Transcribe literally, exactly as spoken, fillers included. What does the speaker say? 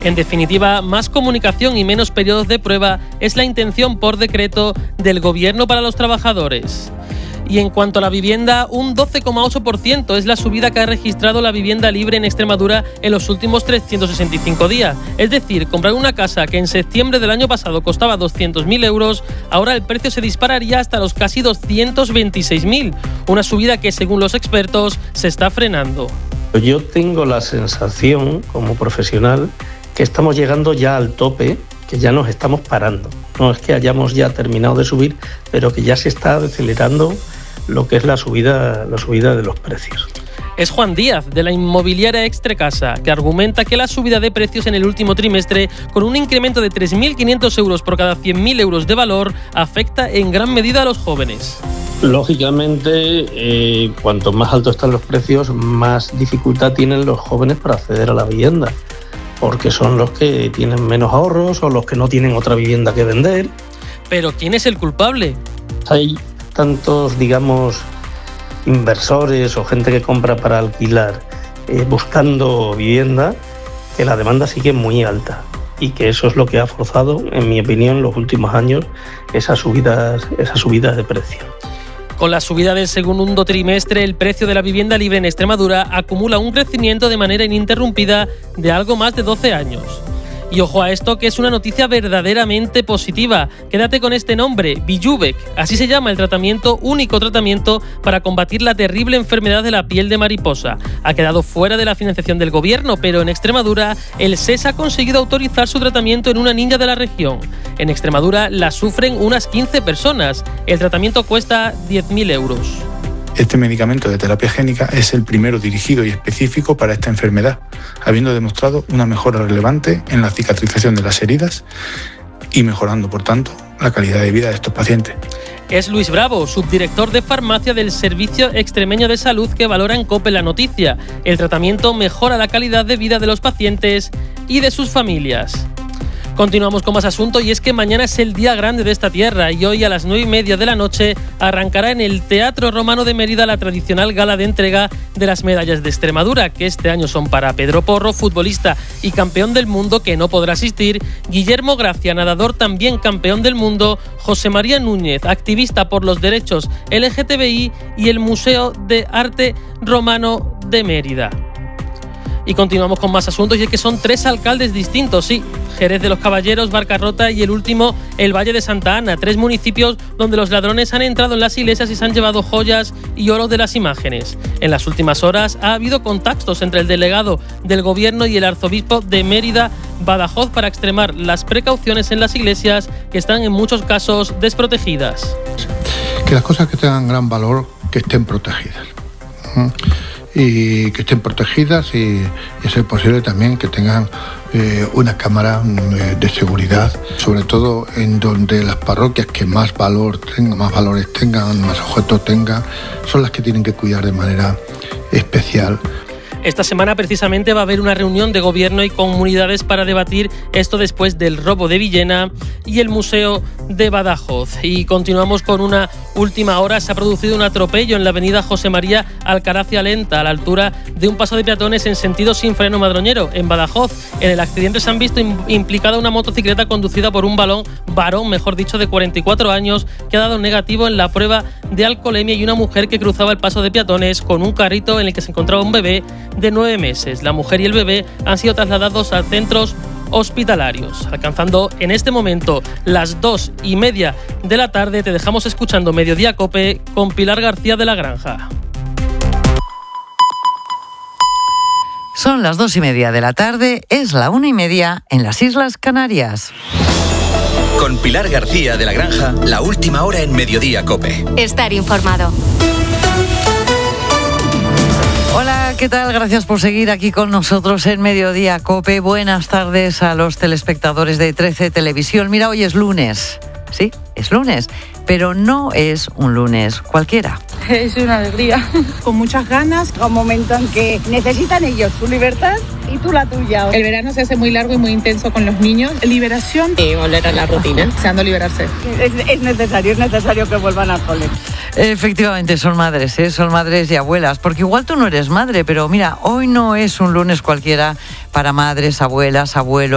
En definitiva, más comunicación y menos periodos de prueba es la intención por decreto del Gobierno para los trabajadores. Y en cuanto a la vivienda, un doce coma ocho por ciento es la subida que ha registrado la vivienda libre en Extremadura en los últimos trescientos sesenta y cinco días. Es decir, comprar una casa que en septiembre del año pasado costaba doscientos mil euros, ahora el precio se dispararía hasta los casi doscientos veintiséis mil. Una subida que, según los expertos, se está frenando. Yo tengo la sensación, como profesional, que estamos llegando ya al tope, que ya nos estamos parando. No es que hayamos ya terminado de subir, pero que ya se está acelerando lo que es la subida, la subida de los precios. Es Juan Díaz, de la inmobiliaria Extrecasa, que argumenta que la subida de precios en el último trimestre, con un incremento de tres mil quinientos euros por cada cien mil euros de valor, afecta en gran medida a los jóvenes. Lógicamente, eh, cuanto más altos están los precios, más dificultad tienen los jóvenes para acceder a la vivienda, porque son los que tienen menos ahorros o los que no tienen otra vivienda que vender. ¿Pero quién es el culpable? Hay tantos, digamos, inversores o gente que compra para alquilar eh, buscando vivienda, que la demanda sigue muy alta y que eso es lo que ha forzado, en mi opinión, en los últimos años esas subidas, esas subidas de precio. Con la subida del segundo trimestre, el precio de la vivienda libre en Extremadura acumula un crecimiento de manera ininterrumpida de algo más de doce años. Y ojo a esto, que es una noticia verdaderamente positiva. Quédate con este nombre, Bijubec. Así se llama el tratamiento, único tratamiento para combatir la terrible enfermedad de la piel de mariposa. Ha quedado fuera de la financiación del gobierno, pero en Extremadura el S E S ha conseguido autorizar su tratamiento en una niña de la región. En Extremadura la sufren unas quince personas. El tratamiento cuesta diez mil euros. Este medicamento de terapia génica es el primero dirigido y específico para esta enfermedad, habiendo demostrado una mejora relevante en la cicatrización de las heridas y mejorando, por tanto, la calidad de vida de estos pacientes. Es Luis Bravo, subdirector de farmacia del Servicio Extremeño de Salud, que valora en COPE la noticia. El tratamiento mejora la calidad de vida de los pacientes y de sus familias. Continuamos con más asunto, y es que mañana es el día grande de esta tierra y hoy a las nueve y media de la noche arrancará en el Teatro Romano de Mérida la tradicional gala de entrega de las medallas de Extremadura, que este año son para Pedro Porro, futbolista y campeón del mundo, que no podrá asistir, Guillermo Gracia, nadador también campeón del mundo, José María Núñez, activista por los derechos L G T B I, y el Museo de Arte Romano de Mérida. Y continuamos con más asuntos, y es que son tres alcaldes distintos, sí, Jerez de los Caballeros, Barcarrota y el último, el Valle de Santa Ana, tres municipios donde los ladrones han entrado en las iglesias y se han llevado joyas y oro de las imágenes. En las últimas horas ha habido contactos entre el delegado del gobierno y el arzobispo de Mérida, Badajoz, para extremar las precauciones en las iglesias, que están en muchos casos desprotegidas. Que las cosas que tengan gran valor, que estén protegidas. ¿Mm? Y que estén protegidas y, y a ser posible también que tengan eh, una cámara eh, de seguridad, sobre todo en donde las parroquias que más valor tengan, más valores tengan, más objetos tengan, son las que tienen que cuidar de manera especial. Esta semana precisamente va a haber una reunión de gobierno y comunidades para debatir esto después del robo de Villena y el Museo de Badajoz. Y continuamos con una última hora. Se ha producido un atropello en la avenida José María Alcaraz Alenta, a la altura de un paso de peatones en sentido sin freno madroñero, en Badajoz. En el accidente se han visto implicada una motocicleta conducida por un balón, varón, mejor dicho, de cuarenta y cuatro años, que ha dado negativo en la prueba de alcoholemia, y una mujer que cruzaba el paso de peatones con un carrito en el que se encontraba un bebé de nueve meses. La mujer y el bebé han sido trasladados a centros hospitalarios. Alcanzando en este momento las dos y media de la tarde, te dejamos escuchando Mediodía Cope con Pilar García de la Granja. Son las dos y media de la tarde, es la una y media en las Islas Canarias. Con Pilar García de la Granja, la última hora en Mediodía Cope. Estar informado. Hola, ¿qué tal? Gracias por seguir aquí con nosotros en Mediodía Cope. Buenas tardes a los telespectadores de trece Televisión. Mira, hoy es lunes. Sí, es lunes, pero no es un lunes cualquiera. Es una alegría, con muchas ganas, un momento en que necesitan ellos su libertad y tú la tuya. El verano se hace muy largo y muy intenso con los niños. Liberación y volver a la rutina, deseando liberarse. Es, es necesario, es necesario que vuelvan al cole. Efectivamente, son madres, ¿eh? Son madres y abuelas, porque igual tú no eres madre, pero mira, hoy no es un lunes cualquiera para madres, abuelas, abuelos.